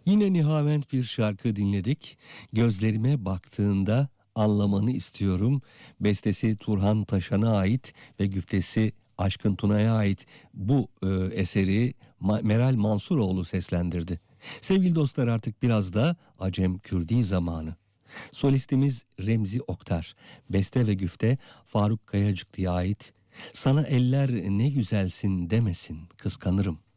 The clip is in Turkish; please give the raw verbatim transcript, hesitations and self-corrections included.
Yine nihavent bir şarkı dinledik. Gözlerime baktığında anlamanı istiyorum. Bestesi Turhan Taşan'a ait ve güftesi Aşkın Tuna'ya ait bu e, eseri Ma- Meral Mansuroğlu seslendirdi. Sevgili dostlar, artık biraz da Acem Kürdi zamanı. Solistimiz Remzi Oktar. Beste ve güfte Faruk Kayacıklı'ya ait. Sana eller ne güzelsin demesin, kıskanırım.